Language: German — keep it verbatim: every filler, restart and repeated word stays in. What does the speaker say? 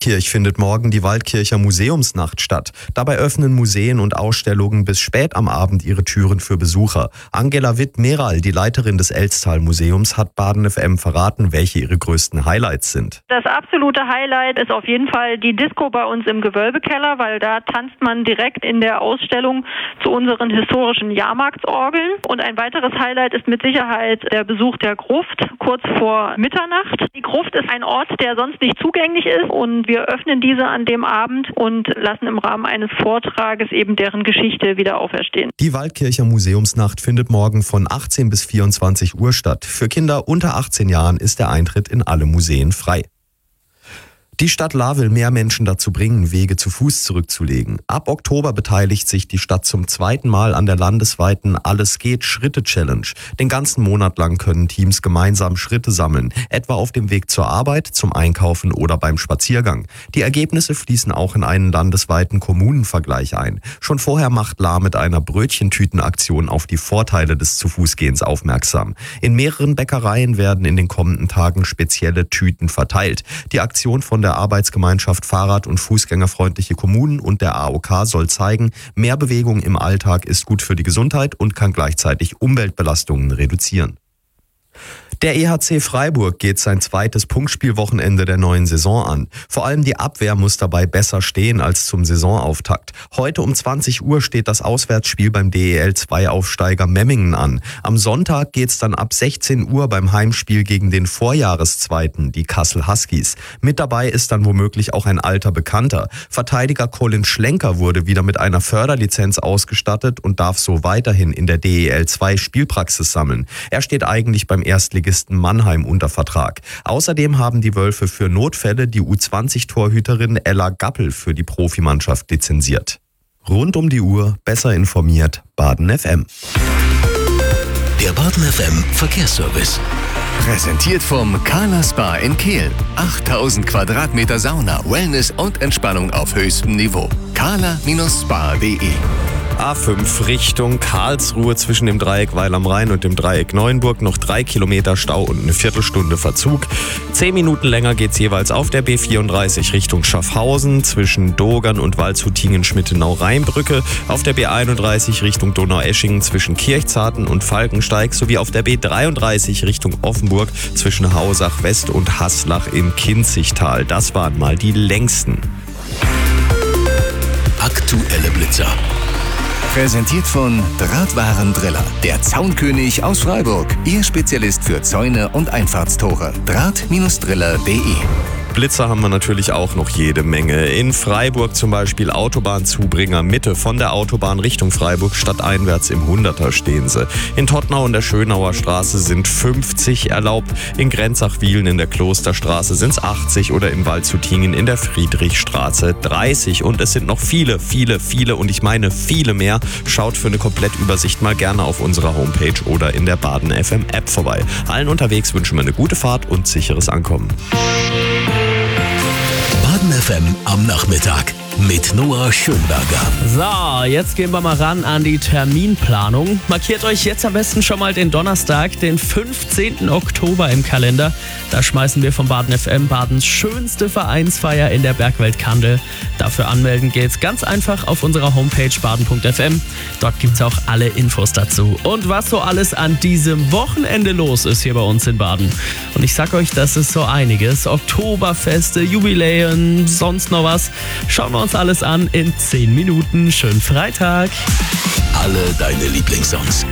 Waldkirch findet morgen die Waldkircher Museumsnacht statt. Dabei öffnen Museen und Ausstellungen bis spät am Abend ihre Türen für Besucher. Angela Witt-Meral, die Leiterin des Elstal-Museums, hat Baden F M verraten, welche ihre größten Highlights sind. Das absolute Highlight ist auf jeden Fall die Disco bei uns im Gewölbekeller, weil da tanzt man direkt in der Ausstellung zu unseren historischen Jahrmarktsorgeln. Und ein weiteres Highlight ist mit Sicherheit der Besuch der Gruft kurz vor Mitternacht. Die Gruft ist ein Ort, der sonst nicht zugänglich ist, und wir öffnen diese an dem Abend und lassen im Rahmen eines Vortrages eben deren Geschichte wieder auferstehen. Die Waldkircher Museumsnacht findet morgen von achtzehn bis vierundzwanzig Uhr statt. Für Kinder unter achtzehn Jahren ist der Eintritt in alle Museen frei. Die Stadt Lahr will mehr Menschen dazu bringen, Wege zu Fuß zurückzulegen. Ab Oktober beteiligt sich die Stadt zum zweiten Mal an der landesweiten Alles geht Schritte-Challenge. Den ganzen Monat lang können Teams gemeinsam Schritte sammeln, etwa auf dem Weg zur Arbeit, zum Einkaufen oder beim Spaziergang. Die Ergebnisse fließen auch in einen landesweiten Kommunenvergleich ein. Schon vorher macht Lahr mit einer Brötchentütenaktion auf die Vorteile des Zu-Fuß-Gehens aufmerksam. In mehreren Bäckereien werden in den kommenden Tagen spezielle Tüten verteilt. Die Aktion von der der Arbeitsgemeinschaft Fahrrad- und Fußgängerfreundliche Kommunen und der A O K soll zeigen, mehr Bewegung im Alltag ist gut für die Gesundheit und kann gleichzeitig Umweltbelastungen reduzieren. Der E H C Freiburg geht sein zweites Punktspielwochenende der neuen Saison an. Vor allem die Abwehr muss dabei besser stehen als zum Saisonauftakt. Heute um zwanzig Uhr steht das Auswärtsspiel beim D E L zwei Aufsteiger Memmingen an. Am Sonntag geht's dann ab sechzehn Uhr beim Heimspiel gegen den Vorjahreszweiten, die Kassel Huskies. Mit dabei ist dann womöglich auch ein alter Bekannter. Verteidiger Colin Schlenker wurde wieder mit einer Förderlizenz ausgestattet und darf so weiterhin in der D E L zwei Spielpraxis sammeln. Er steht eigentlich beim Erstligisten Mannheim unter Vertrag. Außerdem haben die Wölfe für Notfälle die U zwanzig Torhüterin Ella Gappel für die Profimannschaft lizenziert. Rund um die Uhr, besser informiert, Baden F M. Der Baden F M Verkehrsservice. Präsentiert vom Carla Spa in Kehl. achttausend Quadratmeter Sauna, Wellness und Entspannung auf höchstem Niveau. carla Spa punkt de. A fünf Richtung Karlsruhe zwischen dem Dreieck Weil am Rhein und dem Dreieck Neuenburg noch drei Kilometer Stau und eine Viertelstunde Verzug. Zehn Minuten länger geht's jeweils auf der B vierunddreißig Richtung Schaffhausen zwischen Dogern und Waldshutingen-Schmittenau-Rheinbrücke, auf der B einunddreißig Richtung Donaueschingen zwischen Kirchzarten und Falkensteig sowie auf der B dreiunddreißig Richtung Offenburg zwischen Hausach West und Haslach im Kinzigtal. Das waren mal die längsten. Aktuelle Blitzer. Präsentiert von Drahtwarendriller, der Zaunkönig aus Freiburg. Ihr Spezialist für Zäune und Einfahrtstore. Draht Driller punkt de. Blitzer haben wir natürlich auch noch jede Menge. In Freiburg zum Beispiel Autobahnzubringer Mitte von der Autobahn Richtung Freiburg stadteinwärts im Hunderter stehen sie. In Tottnau und der Schönauer Straße sind fünfzig erlaubt. In Grenzach-Wielen in der Klosterstraße sind es achtzig oder in Waldshutingen in der Friedrichstraße dreißig. Und es sind noch viele, viele, viele und ich meine viele mehr. Schaut für eine Komplettübersicht mal gerne auf unserer Homepage oder in der Baden F M App vorbei. Allen unterwegs wünschen wir eine gute Fahrt und sicheres Ankommen. Baden F M am Nachmittag mit Noah Schönberger. So, jetzt gehen wir mal ran an die Terminplanung. Markiert euch jetzt am besten schon mal den Donnerstag, den fünfzehnten Oktober im Kalender. Da schmeißen wir von Baden F M Badens schönste Vereinsfeier in der Bergwelt Kandel. Dafür anmelden geht's ganz einfach auf unserer Homepage baden punkt f m. Dort gibt's auch alle Infos dazu. Und was so alles an diesem Wochenende los ist hier bei uns in Baden. Und ich sag euch, das ist so einiges. Oktoberfeste, Jubiläen, sonst noch was. Schauen wir uns alles an in zehn Minuten. Schönen Freitag. Alle deine Lieblingssongs